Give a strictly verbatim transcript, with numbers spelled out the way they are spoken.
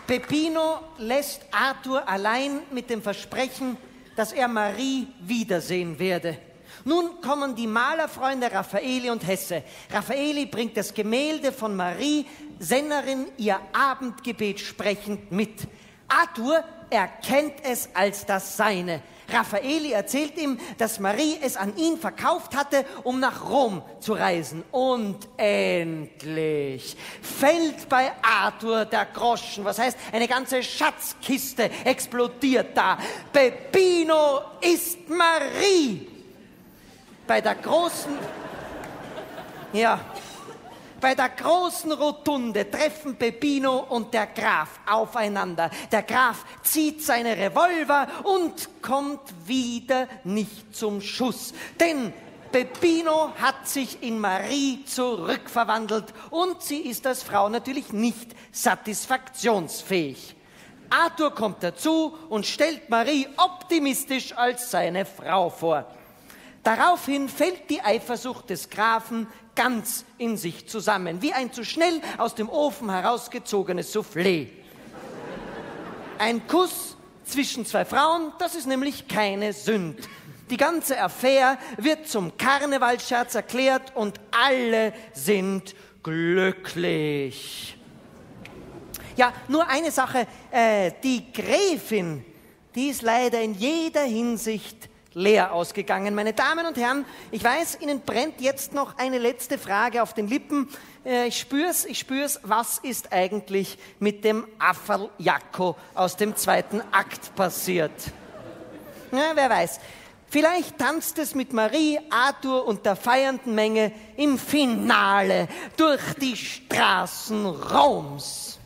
Peppino lässt Arthur allein mit dem Versprechen, dass er Marie wiedersehen werde. Nun kommen die Malerfreunde Raffaeli und Hesse. Raffaeli bringt das Gemälde von Marie, Sennerin, ihr Abendgebet sprechend mit. Arthur erkennt es als das Seine. Raffaeli erzählt ihm, dass Marie es an ihn verkauft hatte, um nach Rom zu reisen. Und endlich fällt bei Arthur der Groschen. Was heißt, eine ganze Schatzkiste explodiert da. Peppino ist Marie. Bei der großen... Ja... Bei der großen Rotunde treffen Peppino und der Graf aufeinander. Der Graf zieht seine Revolver und kommt wieder nicht zum Schuss. Denn Peppino hat sich in Marie zurückverwandelt und sie ist als Frau natürlich nicht satisfaktionsfähig. Arthur kommt dazu und stellt Marie optimistisch als seine Frau vor. Daraufhin fällt die Eifersucht des Grafen ganz in sich zusammen, wie ein zu schnell aus dem Ofen herausgezogenes Soufflé. Ein Kuss zwischen zwei Frauen, das ist nämlich keine Sünde. Die ganze Affäre wird zum Karnevalsscherz erklärt und alle sind glücklich. Ja, nur eine Sache, äh, die Gräfin, die ist leider in jeder Hinsicht leer ausgegangen. Meine Damen und Herren, ich weiß, Ihnen brennt jetzt noch eine letzte Frage auf den Lippen. Äh, ich spür's, ich spür's, was ist eigentlich mit dem Afferl Jacko aus dem zweiten Akt passiert? Ja, wer weiß. Vielleicht tanzt es mit Marie, Arthur und der feiernden Menge im Finale durch die Straßen Roms.